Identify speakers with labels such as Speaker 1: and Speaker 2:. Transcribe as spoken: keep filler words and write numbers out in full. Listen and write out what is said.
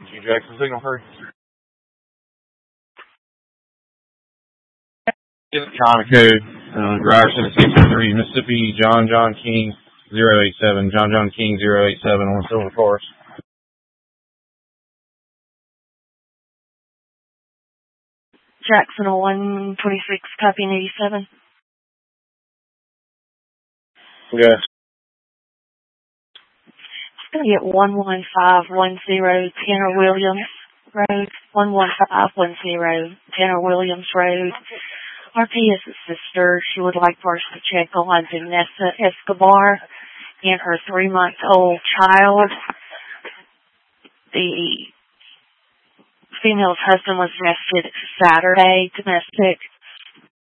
Speaker 1: Two Jackson signal hurry. Con code, uh, Ryerson six three, Mississippi, John John King zero eight seven, John John King zero eight seven on Silver Forest.
Speaker 2: Jackson one twenty-six, copy eighty-seven.
Speaker 1: Yes.
Speaker 2: It's going to get one one five one zero, Tanner Williams Road, one one five one zero, Tanner Williams Road. R P is a sister. She would like for us to check on Vanessa Escobar and her three-month-old child. The female's husband was arrested Saturday, domestic